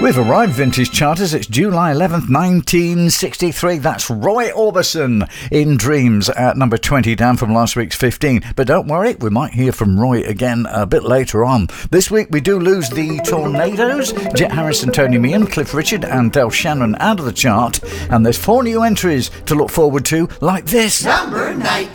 We've arrived, Vintage Charters. It's July 11th, 1963. That's Roy Orbison in Dreams at number 20, down from last week's 15. But don't worry, we might hear from Roy again a bit later on. This week we do lose the Tornadoes, Jet Harrison, Tony Meehan, Cliff Richard and Del Shannon out of the chart. And there's 4 new entries to look forward to, like this. Number 19.